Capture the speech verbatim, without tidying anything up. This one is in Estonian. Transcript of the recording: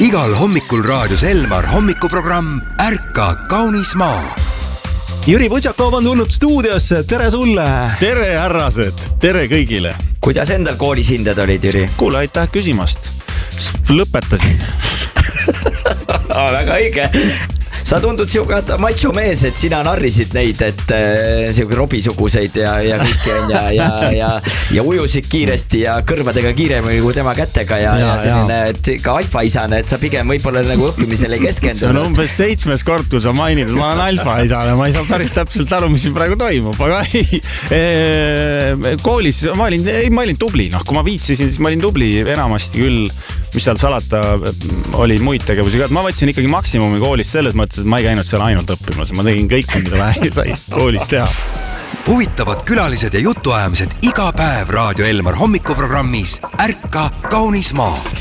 Igal hommikul raadios Elmar hommikuprogramm Ärka kaunis maa. Jüri Võtšakov on tulnud stuudiosse, tere sulle! Tere härrased, tere kõigile! Kuidas endal koolis hinded olid, Jüri? Kuule, aitäh küsimast. Lõpetasin. Väga õige. Sa tundud siuke macho mees, et sina narrisid neid, et äh, siuke robisuguseid ja, ja kõiki on ja, ja, ja, ja ujusid kiiresti ja kõrvadega kiiremini kui tema kätega ja, ja, ja selline, et ka alfaisane, et sa pigem võibolla nagu õppimisele ei keskendunud. See on umbes seitsmes kord, kui sa mainid, ma olen alfaisane, ma ei saa päris täpselt aru, mis siin praegu toimub, aga ei, e, koolis ma olin, ei, ma olin tubli, noh, kui ma viitsisin, siis ma olin tubli enamasti küll, mis seal salata oli muid tegevusi ka, ma võtsin ikkagi maksimumi koolis selles mõttes, et ma ei käinud seal ainult õppimas, ma tegin kõik, mida vähe sai koolis teha. Huvitavad külalised ja jutuajamised iga päev Raadio Elmar hommikuprogrammis Ärka kaunis maa.